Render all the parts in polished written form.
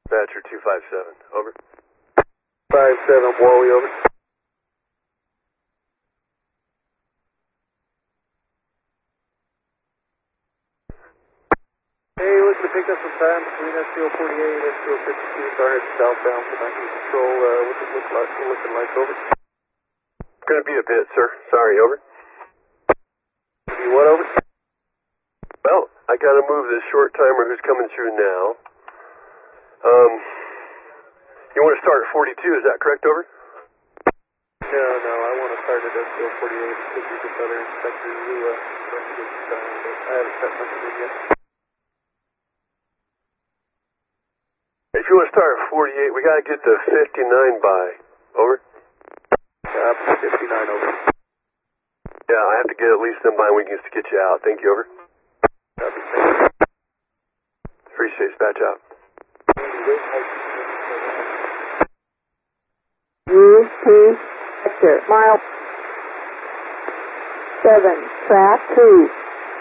Dispatcher 257, over. 57, Wally, over. Hey, looking to pick up some time between STO 48 and STO 52, car heading southbound for 19 control, what's it looking like, over? Gonna be a bit, sir. Sorry, over. You what, over? Well, I gotta move this short timer who's coming through now. You want to start at 42, is that correct, over? No, I want to start at STO 48, because there's this other inspector who wants to get some time, but I haven't set nothing in yet. If you want to start at 48, we gotta get the 59 by, over. 59, over. Yeah, I have to get at least them by when we can get you out. Thank you, over. Copy, thank you. Appreciate it, dispatch out. UP Sector, mile 7, track 2.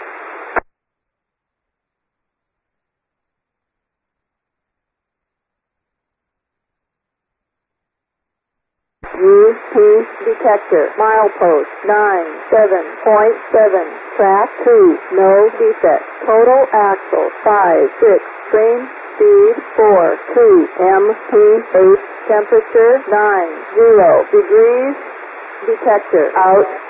UP Detector, milepost 97.7, track 2, no defect. Total axle 5, 6, train speed 4, 2, MP8, temperature 90 degrees. Detector out.